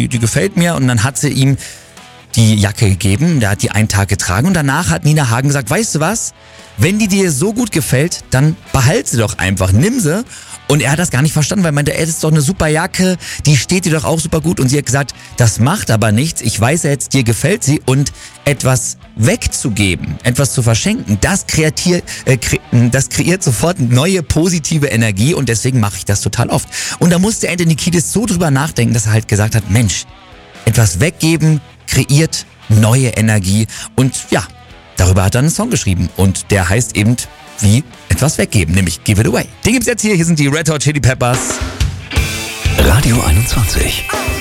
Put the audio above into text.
die gefällt mir. Und dann hat sie ihm die Jacke gegeben, der hat die einen Tag getragen und danach hat Nina Hagen gesagt, weißt du was, wenn die dir so gut gefällt, dann behalt sie doch einfach, nimm sie. Und er hat das gar nicht verstanden, weil er meinte, das ist doch eine super Jacke, die steht dir doch auch super gut. Und sie hat gesagt, das macht aber nichts, ich weiß ja jetzt, dir gefällt sie und etwas wegzugeben, etwas zu verschenken, das kreiert sofort neue positive Energie und deswegen mache ich das total oft. Und da musste Anthony Kiedis so drüber nachdenken, dass er halt gesagt hat, Mensch, etwas weggeben kreiert neue Energie und ja, darüber hat er einen Song geschrieben und der heißt eben wie etwas weggeben, nämlich Give It Away. Den gibt's jetzt hier sind die Red Hot Chili Peppers. Radio 21.